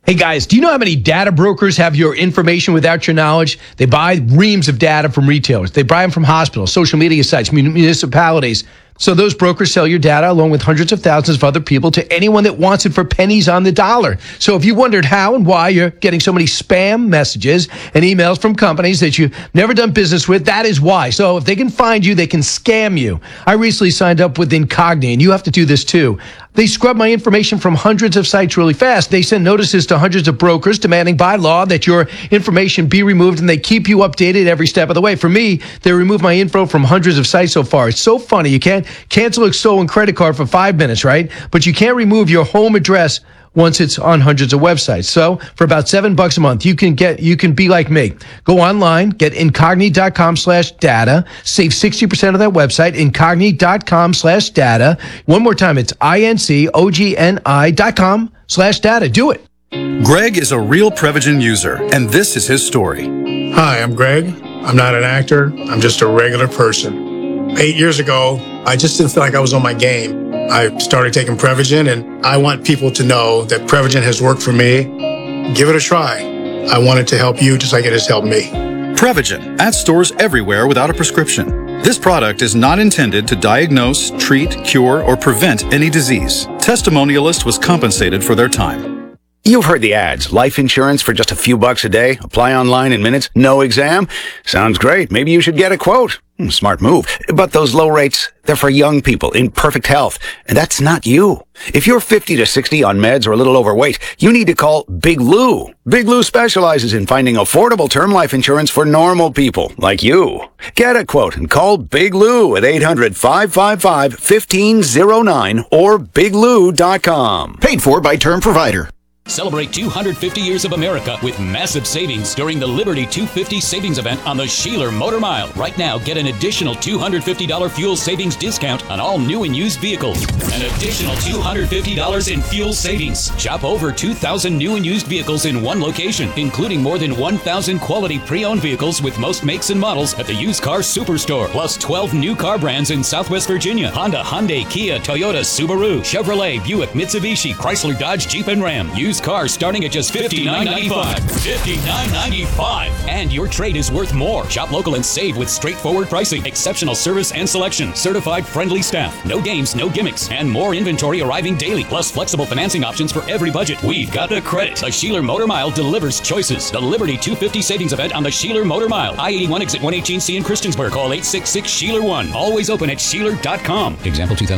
Hey guys, do you know how many data brokers have your information without your knowledge? They buy reams of data from retailers. They buy them from hospitals, social media sites, municipalities. So those brokers sell your data along with hundreds of thousands of other people to anyone that wants it for pennies on the dollar. So if you wondered how and why you're getting so many spam messages and emails from companies that you've never done business with, that is why. So if they can find you, they can scam you. I recently signed up with Incogni, and you have to do this too. They scrub my information from hundreds of sites really fast. They send notices to hundreds of brokers demanding by law that your information be removed, and they keep you updated every step of the way. For me, they remove my info from hundreds of sites so far. It's so funny. You can't cancel a stolen credit card for 5 minutes, right? But you can't remove your home address once it's on hundreds of websites. So for about $7 a month, you can be like me. Go online, get incogni.com/data, save 60% of that website, incogni.com/data. One more time, it's incogni.com/data. Do it. Greg is a real Prevagen user, and this is his story. Hi, I'm Greg. I'm not an actor. I'm just a regular person. 8 years ago, I just didn't feel like I was on my game. I started taking Prevagen, and I want people to know that Prevagen has worked for me. Give it a try. I want it to help you just like it has helped me. Prevagen, at stores everywhere without a prescription. This product is not intended to diagnose, treat, cure, or prevent any disease. Testimonialist was compensated for their time. You've heard the ads. Life insurance for just a few bucks a day. Apply online in minutes. No exam. Sounds great. Maybe you should get a quote. Smart move. But those low rates, they're for young people in perfect health. And that's not you. If you're 50 to 60 on meds or a little overweight, you need to call Big Lou. Big Lou specializes in finding affordable term life insurance for normal people like you. Get a quote and call Big Lou at 800-555-1509 or biglou.com. Paid for by Term Provider. Celebrate 250 years of America with massive savings during the Liberty 250 savings event on the Sheeler Motor Mile. Right now, get an additional $250 fuel savings discount on all new and used vehicles. An additional $250 in fuel savings. Shop over 2,000 new and used vehicles in one location, including more than 1,000 quality pre-owned vehicles with most makes and models at the Used Car Superstore. Plus 12 new car brands in Southwest Virginia. Honda, Hyundai, Kia, Toyota, Subaru, Chevrolet, Buick, Mitsubishi, Chrysler, Dodge, Jeep, and Ram. Used cars starting at just $59.95. $59.95. And your trade is worth more. Shop local and save with straightforward pricing, exceptional service and selection, certified friendly staff, no games, no gimmicks, and more inventory arriving daily, plus flexible financing options for every budget. We've got the credit. The Sheeler Motor Mile delivers choices. The Liberty 250 savings event on the Sheeler Motor Mile. I-81 exit 118C in Christiansburg. Call 866-SHEELER1. Always open at Sheeler.com. Example 2000.